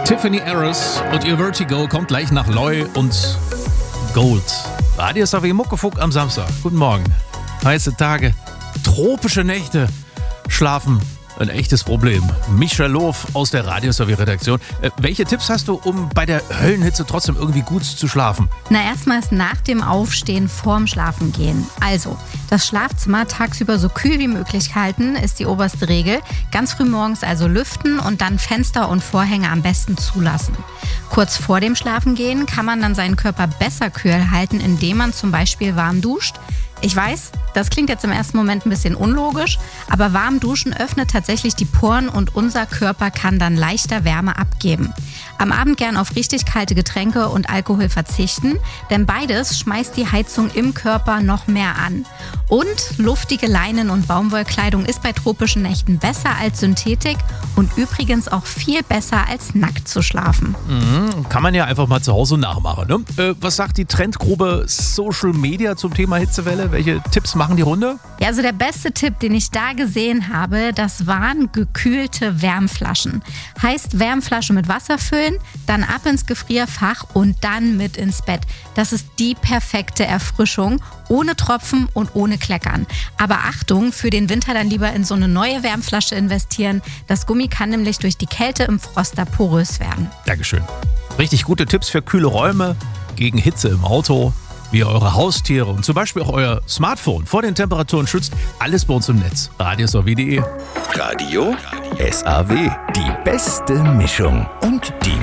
Tiffany Harris und ihr Vertigo kommt gleich nach Loy und Gold. Radio SAW Muckefuck am Samstag. Guten Morgen. Heiße Tage, tropische Nächte, Schlafen ein echtes Problem. Michel Loof aus der Radio SAW Redaktion. Welche Tipps hast du, um bei der Höllenhitze trotzdem irgendwie gut zu schlafen? Erstmal ist nach dem Aufstehen vorm Schlafengehen. Also, das Schlafzimmer tagsüber so kühl wie möglich halten, ist die oberste Regel. Ganz früh morgens also lüften und dann Fenster und Vorhänge am besten zulassen. Kurz vor dem Schlafengehen kann man dann seinen Körper besser kühl halten, indem man zum Beispiel warm duscht. Ich weiß, das klingt jetzt im ersten Moment ein bisschen unlogisch, aber warm duschen öffnet tatsächlich die Poren und unser Körper kann dann leichter Wärme abgeben. Am Abend gern auf richtig kalte Getränke und Alkohol verzichten, denn beides schmeißt die Heizung im Körper noch mehr an. Und luftige Leinen- und Baumwollkleidung ist bei tropischen Nächten besser als Synthetik und übrigens auch viel besser als nackt zu schlafen. Kann man ja einfach mal zu Hause nachmachen, ne? Was sagt die Trendgrube Social Media zum Thema Hitzewelle? Welche Tipps machen die Runde? Ja, also der beste Tipp, den ich da gesehen habe, das waren gekühlte Wärmflaschen. Heißt, Wärmflasche mit Wasser füllen, dann ab ins Gefrierfach und dann mit ins Bett. Das ist die perfekte Erfrischung, ohne Tropfen und ohne Kleckern. Aber Achtung, für den Winter dann lieber in so eine neue Wärmflasche investieren. Das Gummi kann nämlich durch die Kälte im Frost da porös werden. Dankeschön. Richtig gute Tipps für kühle Räume, gegen Hitze im Auto, wie ihr eure Haustiere und zum Beispiel auch euer Smartphone vor den Temperaturen schützt. Alles bei uns im Netz. radiosaw.de. Radio SAW. Die beste Mischung. Und